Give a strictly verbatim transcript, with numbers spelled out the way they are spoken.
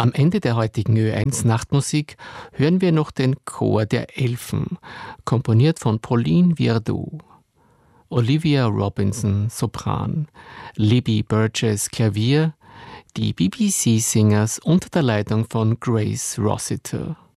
Am Ende der heutigen Ö eins Nachtmusik hören wir noch den Chor der Elfen, komponiert von Pauline Viardot. Olivia Robinson, Sopran, Libby Burgess, Klavier, die B B C Singers unter der Leitung von Grace Rossiter.